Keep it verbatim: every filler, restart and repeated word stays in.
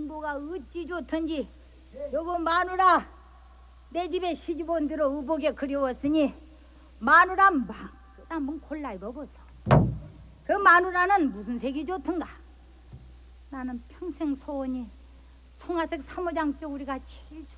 뭐가 어찌 좋던지 여보 마누라 내 집에 시집 온 뒤로 의복에 그리웠으니 마누라 막 한번 골라 입어보소. 그 마누라는 무슨 색이 좋던가? 나는 평생 소원이 송화색 삼호장 쪼우리가 제일 좋